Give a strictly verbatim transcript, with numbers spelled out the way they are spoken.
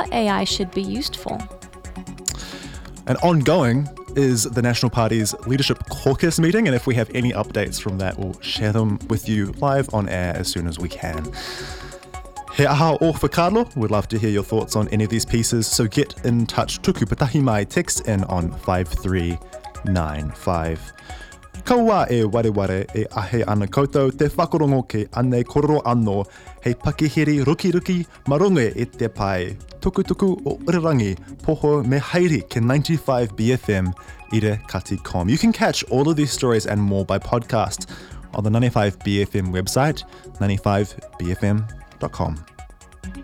A I should be used for. And ongoing is the National Party's Leadership Caucus meeting, and if we have any updates from that, we'll share them with you live on air as soon as we can. He aha o whakaaro. We'd love to hear your thoughts on any of these pieces, so get in touch. Tuku patahi mai, text in on five three nine five. Kaua e wareware e ahe ana koutou te whakarongo ke ane kororo anō hei pakihiri ruki ruki maronge e te pai. Tuku tuku o Irirangi, poho me haere ke ninety-five B F M ire kati com. You can catch all of these stories and more by podcast on the ninety-five B F M website, ninety-five B F M dot com.